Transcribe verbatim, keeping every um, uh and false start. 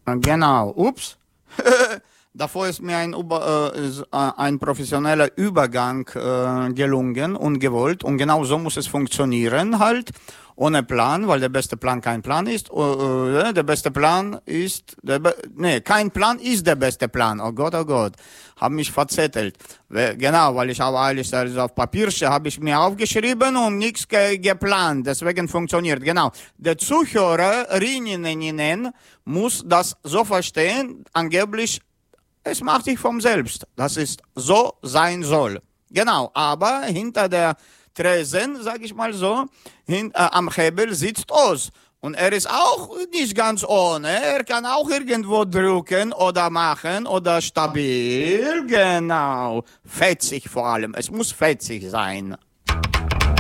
Genau, ups. Davor ist mir ein, Über, äh, ist, äh, ein professioneller Übergang äh, gelungen und gewollt. Und genau so muss es funktionieren halt. Ohne Plan, weil der beste Plan kein Plan ist. Uh, der beste Plan ist, der Be nee, kein Plan ist der beste Plan. Oh Gott, oh Gott, habe mich verzettelt. Genau, weil ich habe alles also auf Papierchen habe ich mir aufgeschrieben und nichts ge geplant. Deswegen funktioniert. Genau. Der Zuhörerinnen muss das so verstehen, angeblich, es macht sich vom Selbst. Das ist so sein soll. Genau, aber hinter der Tresen, sag ich mal so, hin, äh, am Hebel sitzt Oz. Und er ist auch nicht ganz ohne. Er kann auch irgendwo drücken oder machen oder stabil. Genau. Fetzig vor allem. Es muss fetzig sein.